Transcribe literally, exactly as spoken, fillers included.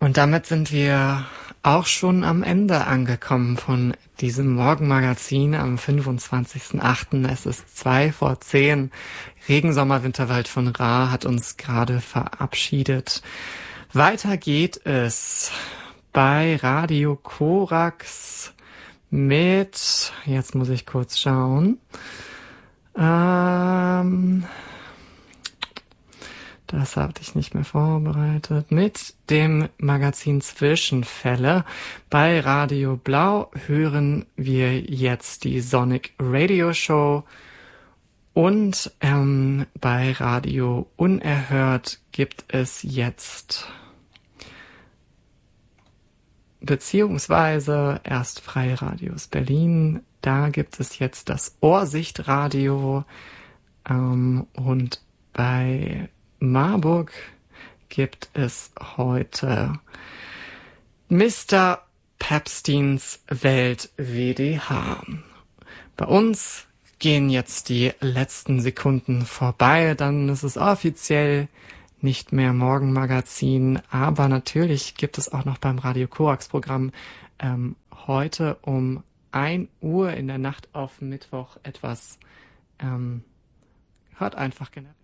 Und damit sind wir auch schon am Ende angekommen von diesem Morgenmagazin am fünfundzwanzigsten achten Es ist zwei vor zehn. Regensommer Winterwald von Ra hat uns gerade verabschiedet. Weiter geht es bei Radio Korax mit, jetzt muss ich kurz schauen, ähm... das hatte ich nicht mehr vorbereitet. Mit dem Magazin Zwischenfälle. Bei Radio Blau hören wir jetzt die Sonic Radio Show. Und ähm, bei Radio Unerhört gibt es jetzt, beziehungsweise erst Freiradios Berlin, da gibt es jetzt das Ohrsichtradio. Ähm, und bei Marburg gibt es heute Mister Pepsteins Welt W D H. Bei uns gehen jetzt die letzten Sekunden vorbei, dann ist es offiziell nicht mehr Morgenmagazin, aber natürlich gibt es auch noch beim Radio Korax Programm ähm, heute um ein Uhr in der Nacht auf Mittwoch etwas, ähm, hört einfach generell.